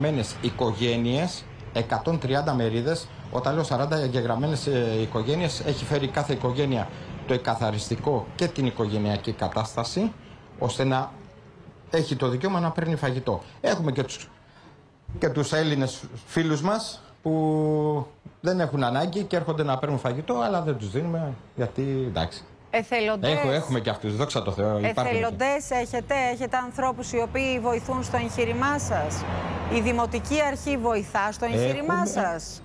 Οικογένειες, 130 μερίδες. Όταν λέω 40 εγγεγραμμένες οικογένειες, έχει φέρει κάθε οικογένεια το εκαθαριστικό και την οικογενειακή κατάσταση, ώστε να έχει το δικαίωμα να παίρνει φαγητό. Έχουμε και τους Έλληνες φίλους μας που δεν έχουν ανάγκη και έρχονται να παίρνουν φαγητό, αλλά δεν τους δίνουμε γιατί εντάξει. Εθελοντές. Έχουμε και αυτούς, δόξα τω Θεώ. Εθελοντές έχετε ανθρώπους οι οποίοι βοηθούν στο εγχείρημά σας. Η Δημοτική Αρχή βοηθά στο εγχείρημά σας.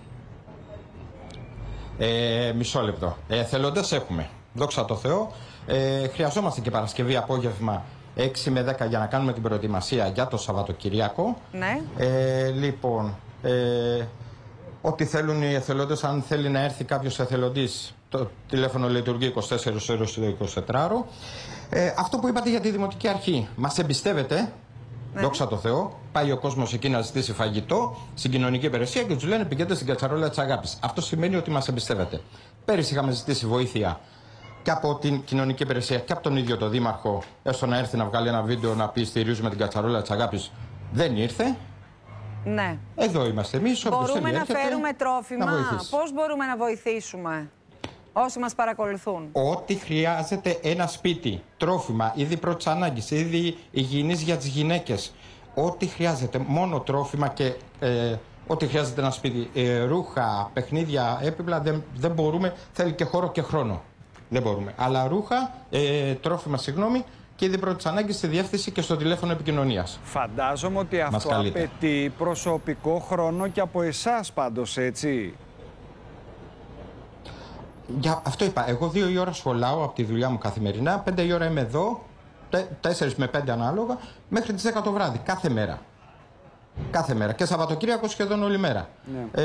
Μισό λεπτό. Εθελοντές έχουμε, δόξα τω Θεώ. Χρειαζόμαστε και Παρασκευή απόγευμα 6 με 10 για να κάνουμε την προετοιμασία για το Σαββατοκυριακό. Ναι. Λοιπόν, ό,τι θέλουν οι εθελοντές, αν θέλει να έρθει κάποιος εθελοντής, το τηλέφωνο λειτουργεί 24 ώρες το 24ωρο. Αυτό που είπατε για τη Δημοτική Αρχή, μας εμπιστεύεται, ναι. Δόξα τω Θεώ. Πάει ο κόσμος εκεί να ζητήσει φαγητό στην κοινωνική υπηρεσία και τους λένε πηγαίνετε στην κατσαρόλα της αγάπης. Αυτό σημαίνει ότι μας εμπιστεύεται. Πέρυσι είχαμε ζητήσει βοήθεια και από την κοινωνική υπηρεσία και από τον ίδιο τον Δήμαρχο, έστω να έρθει να βγάλει ένα βίντεο να πει στηρίζουμε την κατσαρόλα της αγάπης. Δεν ήρθε. Ναι. Εδώ είμαστε εμείς. Μπορούμε να φέρουμε τρόφιμα. Πώς μπορούμε να βοηθήσουμε όσοι μας παρακολουθούν? Ό,τι χρειάζεται ένα σπίτι, τρόφιμα, είδη πρώτης ανάγκης, είδη υγιεινής για τις γυναίκες. Ό,τι χρειάζεται, μόνο τρόφιμα και ό,τι χρειάζεται ένα σπίτι. Ρούχα, παιχνίδια, έπιπλα δεν μπορούμε. Θέλει και χώρο και χρόνο. Δεν μπορούμε. Αλλά ρούχα, τρόφιμα, συγγνώμη, και είδη πρώτης ανάγκης στη διεύθυνση και στο τηλέφωνο επικοινωνίας. Φαντάζομαι ότι αυτό απαιτεί προσωπικό χρόνο και από εσάς πάντως, έτσι. Για αυτό είπα. Εγώ 2 η ώρα σχολάω από τη δουλειά μου καθημερινά. 5 η ώρα είμαι εδώ. 4 με 5 ανάλογα. Μέχρι τις 10 το βράδυ. Κάθε μέρα. Κάθε μέρα. Και Σαββατοκύριακο σχεδόν όλη μέρα. Ναι.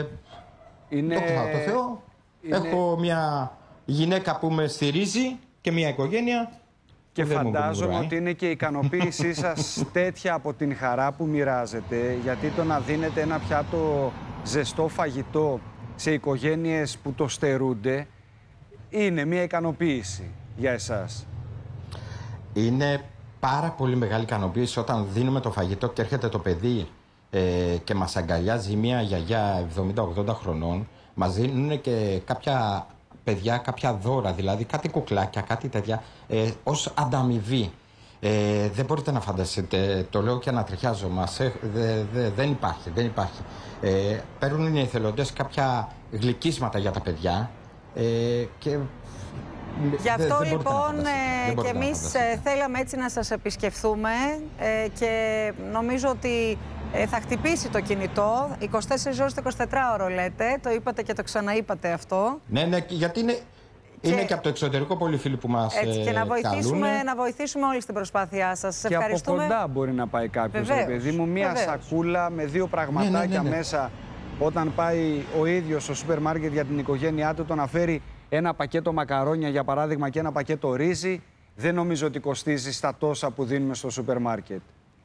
Το Θεώ. Έχω μια γυναίκα που με στηρίζει και μια οικογένεια. Και φαντάζομαι ότι είναι και η ικανοποίησή σας τέτοια από την χαρά που μοιράζετε, γιατί το να δίνετε ένα πιάτο ζεστό φαγητό σε οικογένειες που το στερούνται είναι μια ικανοποίηση για εσάς. Είναι πάρα πολύ μεγάλη ικανοποίηση όταν δίνουμε το φαγητό και έρχεται το παιδί και μας αγκαλιάζει μια γιαγιά 70-80 χρονών. Μας δίνουν και κάποια παιδιά, κάποια δώρα, δηλαδή κάτι κουκλάκια, κάτι τέτοια, ως ανταμοιβή. Δεν μπορείτε να φανταστείτε, το λέω και ανατριχιάζω μας, δεν υπάρχει, δεν υπάρχει. Παίρνουν οι εθελοντές κάποια γλυκίσματα για τα παιδιά και... Γι' αυτό λοιπόν και εμείς θέλαμε έτσι να σας επισκεφθούμε και νομίζω ότι θα χτυπήσει το κινητό. 24 ώρες το 24ωρο λέτε, το είπατε και το ξαναείπατε αυτό. Ναι, γιατί είναι και από το εξωτερικό πολλοί φίλοι που μας και να βοηθήσουμε όλοι στην προσπάθειά σας. Και από κοντά μπορεί να πάει κάποιος, παιδί μου, μία σακούλα με 2 πραγματάκια μέσα. Όταν πάει ο ίδιος στο σούπερ μάρκετ για την οικογένειά του, το να φέρει ένα πακέτο μακαρόνια για παράδειγμα και ένα πακέτο ρύζι, δεν νομίζω ότι κοστίζει στα τόσα που δίνουμε στο σούπερ μάρκετ.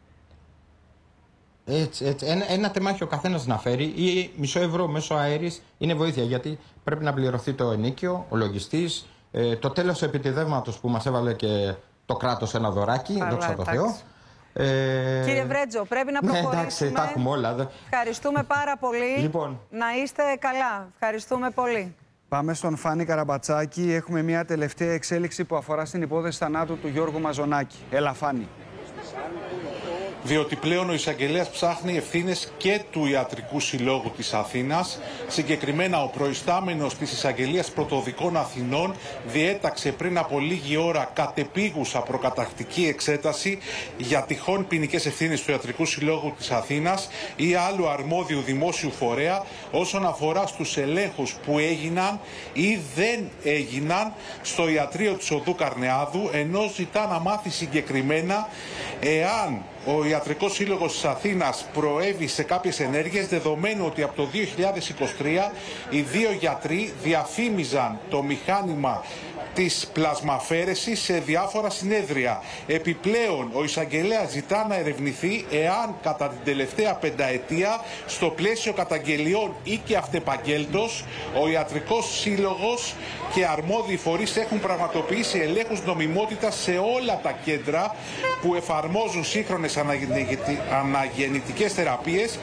Έτσι. Ένα τεμάχιο ο καθένας να φέρει ή μισό ευρώ μέσω αέρης είναι βοήθεια, γιατί πρέπει να πληρωθεί το ενοίκιο, ο λογιστής, το τέλος επιτιδεύματος που μας έβαλε και το κράτος ένα δωράκι, δόξα τω Θεώ. Κύριε Βρέτζο, πρέπει να προχωρήσουμε. Εντάξει, τα έχουμε όλα. Ευχαριστούμε πάρα πολύ. Λοιπόν. Να είστε καλά. Ευχαριστούμε πολύ. Πάμε στον Φάνη Καραμπατσάκη. Έχουμε μια τελευταία εξέλιξη που αφορά στην υπόθεση θανάτου του Γιώργου Μαζονάκη. Έλα, Φάνη. Διότι πλέον ο εισαγγελέας ψάχνει ευθύνες και του Ιατρικού Συλλόγου της Αθήνας. Συγκεκριμένα, ο προϊστάμενος της Εισαγγελίας Πρωτοδικών Αθηνών διέταξε πριν από λίγη ώρα κατεπίγουσα προκαταρκτική εξέταση για τυχόν ποινικές ευθύνες του Ιατρικού Συλλόγου της Αθήνας ή άλλου αρμόδιου δημόσιου φορέα όσον αφορά στους ελέγχους που έγιναν ή δεν έγιναν στο ιατρείο της Οδού Καρνεάδου, ενώ ζητά να μάθει συγκεκριμένα εάν ο Ιατρικός Σύλλογος της Αθήνας προέβη σε κάποιες ενέργειες, δεδομένου ότι από το 2023 οι 2 γιατροί διαφήμιζαν το μηχάνημα της πλασμαφέρεσης σε διάφορα συνέδρια. Επιπλέον, ο εισαγγελέας ζητά να ερευνηθεί εάν κατά την τελευταία πενταετία, στο πλαίσιο καταγγελιών ή και αυτεπαγγέλτος, ο Ιατρικός Σύλλογος και αρμόδιοι φορείς έχουν πραγματοποιήσει ελέγχους νομιμότητας σε όλα τα κέντρα που εφαρμόζουν σύγχρονες αναγεννητικές θεραπείες